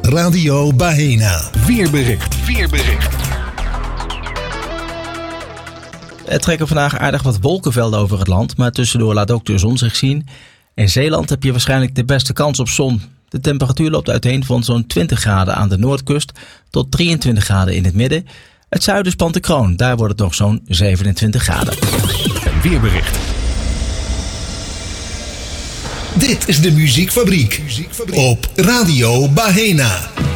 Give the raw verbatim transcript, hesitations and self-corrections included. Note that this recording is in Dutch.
Radio Bahena. Weerbericht. Weerbericht. Er trekken vandaag aardig wat wolkenvelden over het land, maar tussendoor laat ook de zon zich zien. In Zeeland heb je waarschijnlijk de beste kans op zon. De temperatuur loopt uiteen van zo'n twintig graden aan de noordkust tot drieëntwintig graden in het midden. Het zuiden spant de kroon, daar wordt het nog zo'n zevenentwintig graden. Een weerbericht. Dit is de Muziekfabriek op Radio Bahena.